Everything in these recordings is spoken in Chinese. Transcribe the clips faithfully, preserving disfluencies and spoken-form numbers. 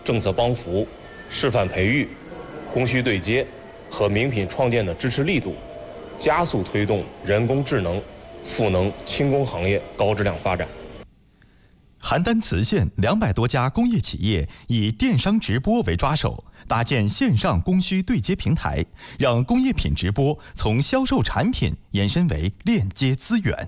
政策帮扶、示范培育、供需对接和名品创建的支持力度，加速推动人工智能、赋能轻工行业高质量发展。 邯郸磁县两百多家工业企业以电商直播为抓手，搭建线上供需对接平台，让工业品直播从销售产品延伸为链接资源。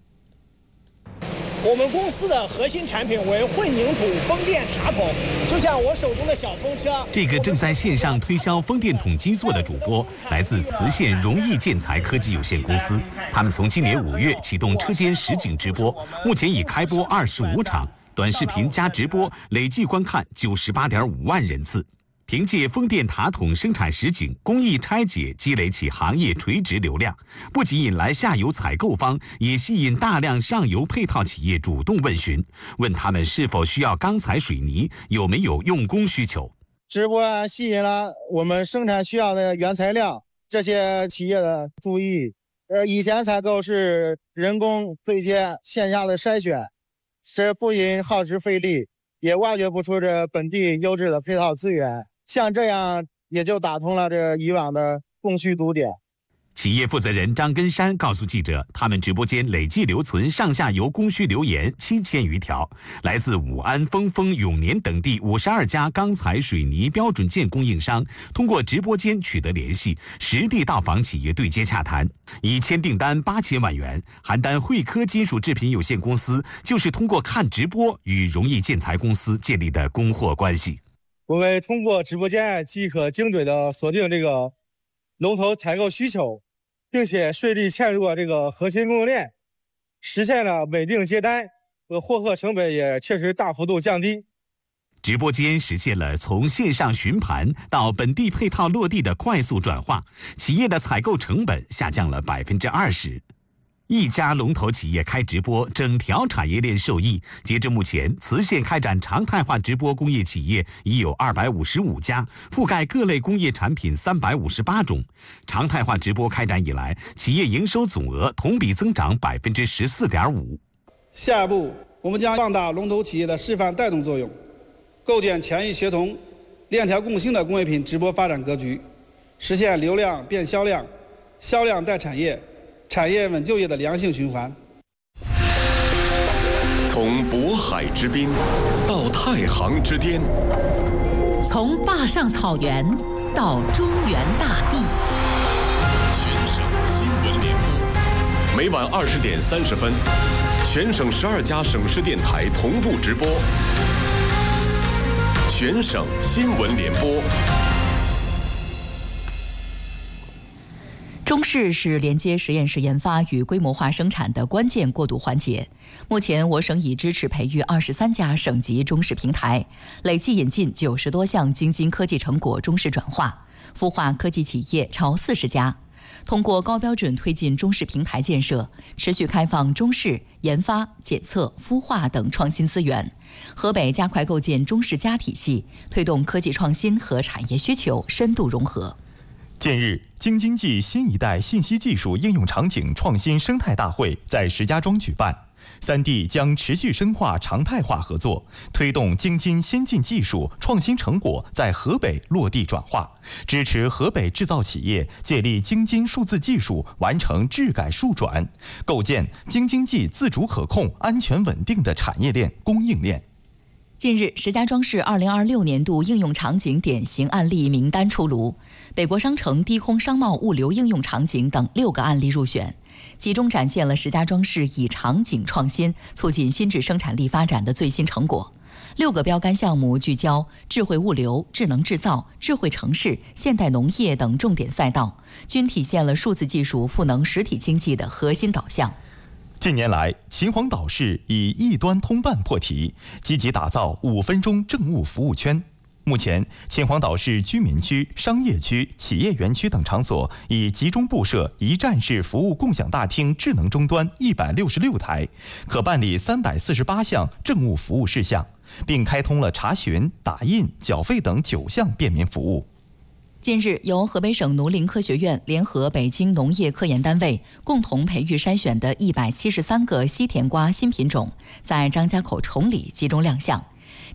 我们公司的核心产品为混凝土风电塔筒，就像我手中的小风车。 这个正在线上推销风电筒基座的主播来自磁县荣毅建材科技有限公司，他们从今年五月启动车间实景直播，目前已开播二十五场，短视频加直播累计观看九十八点五万人次。凭借风电塔筒生产实景、工艺拆解，积累起行业垂直流量，不仅引来下游采购方，也吸引大量上游配套企业主动问询，问他们是否需要钢材水泥，有没有用工需求。 直播吸引了我们生产需要的原材料，这些企业的注意。呃，以前采购是人工对接线下的筛选，这不仅耗时费力，也挖掘不出这本地优质的配套资源。像这样也就打通了这以往的供需堵点。 企业负责人张根山告诉记者，他们直播间累计留存上下游供需留言七千余条，来自武安、丰丰、永年等地五十二家钢材、水泥标准件供应商，通过直播间取得联系，实地到访企业对接洽谈，已签订单八千万元。邯郸汇科金属制品有限公司就是通过看直播与荣毅建材公司建立的供货关系。 我们通过直播间即可精准的锁定这个龙头采购需求，并且顺利嵌入这个核心供应链，实现了稳定接单，和获客成本也确实大幅度降低。 直播间实现了从线上询盘到本地配套落地的快速转化，企业的采购成本下降了百分之二十。一家龙头企业开直播，整条产业链受益。截至目前，磁县开展常态化直播工业企业已有二百五十五家，覆盖各类工业产品三百五十八种。常态化直播开展以来，企业营收总额同比增长百分之十四点五。 下一步，我们将放大龙头企业的示范带动作用，构建强域协同、链条共兴的工业品直播发展格局，实现流量变销量、销量带产业、产业稳就业的良性循环。 从渤海之滨到太行之巅， 从坝上草原到中原大地， 全省新闻联播，每晚二十点三十分，全省十二家省市电台同步直播。全省新闻联播。 中试是连接实验室研发与规模化生产的关键过渡环节。目前，我省已支持培育二十三家省级中试平台，累计引进九十多项京津科技成果中试转化，孵化科技企业超四十家。通过高标准推进中试平台建设，持续开放中试研发、检测、孵化等创新资源。河北加快构建中试加体系，推动科技创新和产业需求深度融合。 近日，京津冀新一代信息技术应用场景创新生态大会在石家庄举办，三地将持续深化常态化合作，推动京津先进技术创新成果在河北落地转化，支持河北制造企业建立京津数字技术，完成质改数转，构建京津冀自主可控、安全稳定的产业链、供应链。 近日，石家庄市二零二六年度应用场景典型案例名单出炉，北国商城低空商贸物流应用场景等六个案例入选，集中展现了石家庄市以场景创新促进新质生产力发展的最新成果。六个标杆项目聚焦智慧物流、智能制造、智慧城市、现代农业等重点赛道，均体现了数字技术赋能实体经济的核心导向。 近年来，秦皇岛市以一端通办破题，积极打造五分钟政务服务圈。目前，秦皇岛市居民区、商业区、企业园区等场所已集中布设一站式服务共享大厅智能终端一百六十六台，可办理三百四十八项政务服务事项，并开通了查询、打印、缴费等九项便民服务。 近日，由河北省农林科学院联合北京农业科研单位共同培育筛选的一百七十三个西甜瓜新品种，在张家口崇礼集中亮相。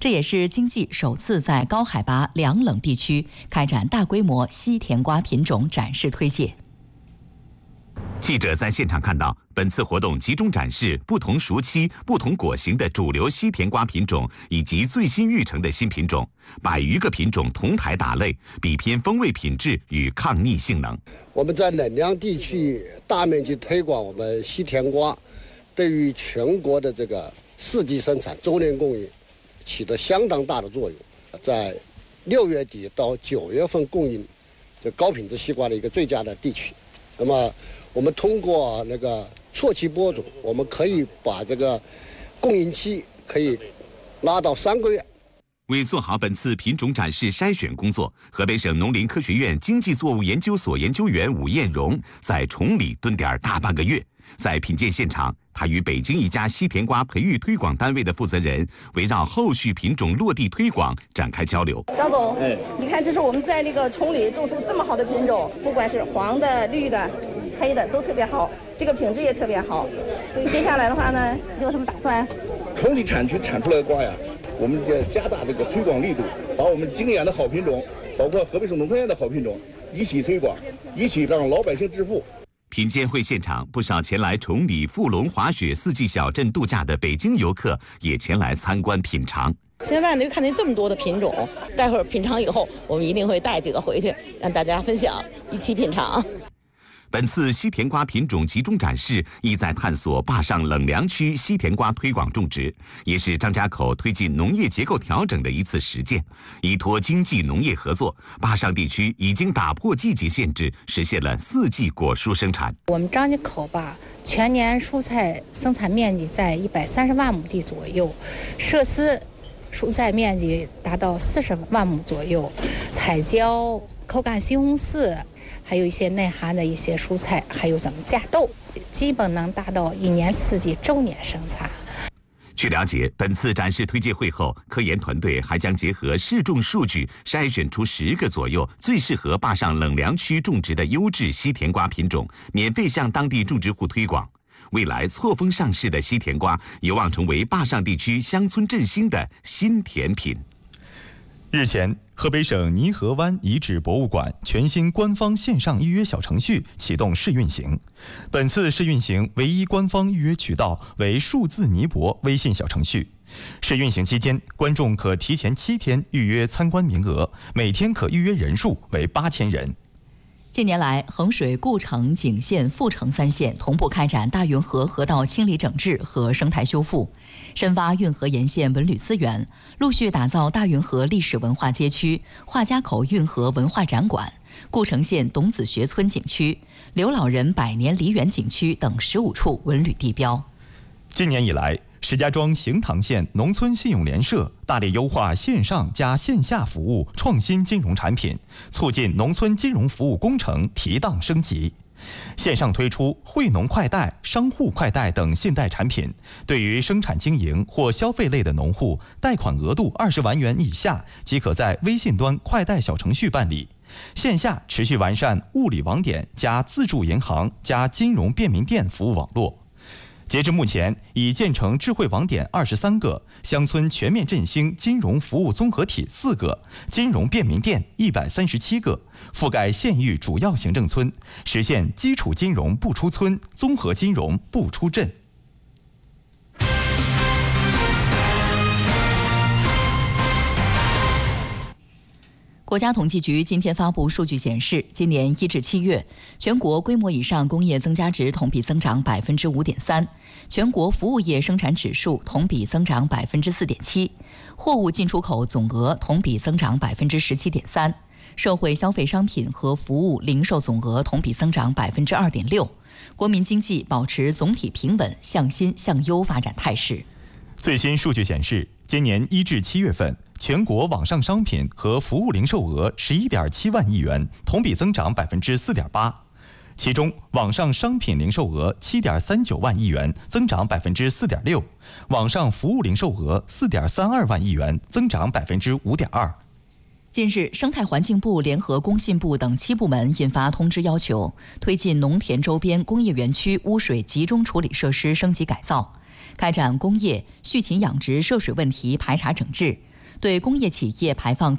这也是经济首次在高海拔凉冷地区开展大规模西甜瓜品种展示推介。 记者在现场看到，本次活动集中展示不同熟期、不同果型的主流西甜瓜品种，以及最新育成的新品种，百余个品种同台打擂，比拼风味品质与抗逆性能。 我们在冷凉地区大面积推广我们西甜瓜，对于全国的这个四季生产、周年供应起着相当大的作用。在六月底到九月份供应这高品质西瓜的一个最佳的地区。那么我们通过那个错期播种，我们可以把这个供应期可以拉到三个月。 为做好本次品种展示筛选工作，河北省农林科学院经济作物研究所研究员武艳荣在崇礼蹲点大半个月。在品鉴现场，他与北京一家西甜瓜培育推广单位的负责人围绕后续品种落地推广展开交流。 张总，哎，你看，这是我们在那个崇礼种出这么好的品种，不管是黄的、绿的、黑的都特别好，这个品质也特别好。接下来的话呢，你有什么打算？ 崇礼产区产出来的瓜呀，我们就加大这个推广力度，把我们经验的好品种，包括河北省农科院的好品种一起推广，一起让老百姓致富。 品鉴会现场，不少前来崇礼富龙滑雪四季小镇度假的北京游客也前来参观品尝。 现在呢，看见这么多的品种，待会儿品尝以后，我们一定会带几个回去，让大家分享，一起品尝。 本次西甜瓜品种集中展示，意在探索坝上冷凉区西甜瓜推广种植，也是张家口推进农业结构调整的一次实践。依托经济农业合作，坝上地区已经打破季节限制，实现了四季果蔬生产。 我们张家口吧，全年蔬菜生产面积在一百三十万亩地左右，涉丝蔬菜面积达到四十万亩左右，彩椒、口感西红柿，还有一些内涵的一些蔬菜，还有咱们架豆，基本能达到一年四季周年生产。 据了解，本次展示推介会后，科研团队还将结合试种数据，筛选出十个左右最适合坝上冷凉区种植的优质西甜瓜品种，免费向当地种植户推广。未来错峰上市的西甜瓜有望成为坝上地区乡村振兴的新甜品。 日前，河北省泥河湾遗址博物馆全新官方线上预约小程序启动试运行。本次试运行唯一官方预约渠道为数字泥博微信小程序。试运行期间，观众可提前七天预约参观名额，每天可预约人数为八千人。 近年来，衡水、故城、景县、阜城三县同步开展大运河河道清理整治和生态修复，深挖运河沿线文旅资源，陆续打造大运河历史文化街区、画家口运河文化展馆、故城县董子学村景区、刘老人百年梨园景区等十五处文旅地标。 今年以来，石家庄行塘县农村信用联社大力优化线上加线下服务创新金融产品，促进农村金融服务工程提档升级。线上推出惠农快贷、商户快贷等信贷产品，对于生产经营或消费类的农户，贷款额度二十万元以下即可在微信端快贷小程序办理。线下持续完善物理网点加自助银行加金融便民店服务网络。截至目前，已建成智慧网点二十三个，乡村全面振兴金融服务综合体四个，金融便民店一百三十七个，覆盖县域主要行政村，实现基础金融不出村，综合金融不出镇。 国家统计局今天发布数据显示，今年一至七月，全国规模以上工业增加值同比增长百分之五点三，全国服务业生产指数同比增长百分之四点七，货物进出口总额同比增长百分之十七点三，社会消费商品和服务零售总额同比增长百分之二点六，国民经济保持总体平稳向新向优发展态势。 最新数据显示，今年一至七月份，全国网上商品和服务零售额十一点七万亿元，同比增长百分之四点八。其中，网上商品零售额七点三九万亿元，增长百分之四点六；网上服务零售额四点三二万亿元，增长百分之五点二。 近日，生态环境部联合工信部等七部门印发通知，要求推进农田周边工业园区污水集中处理设施升级改造，开展工业畜禽养殖涉水问题排查整治， 对工业企业排放